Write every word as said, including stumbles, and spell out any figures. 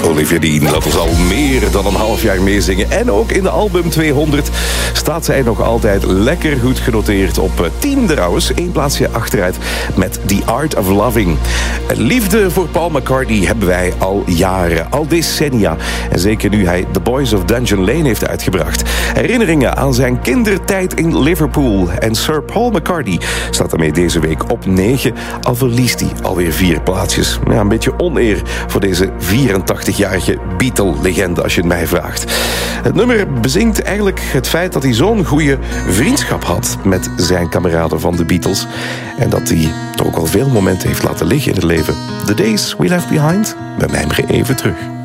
Olivia Dean laat ons al meer dan een half jaar meezingen. En ook in de album tweehonderd staat zij nog altijd lekker goed genoteerd. Op tien trouwens, één plaatsje achteruit met The Art of Loving. Liefde voor Paul McCartney hebben wij al jaren, al decennia. En zeker nu hij The Boys of Dungeon Lane heeft uitgebracht. Herinneringen aan zijn kindertijd in Liverpool. En Sir Paul McCartney staat daarmee deze week op negen. Al verliest hij alweer vier plaatsjes. Ja, een beetje oneer voor deze vierentachtigjarige Beatle-legende, als je het mij vraagt. Het nummer bezingt eigenlijk het feit dat hij zo'n goede vriendschap had met zijn kameraden van de Beatles. En dat hij toch ook al veel momenten heeft laten liggen in het leven. The Days We Left Behind. We mijmeren even terug.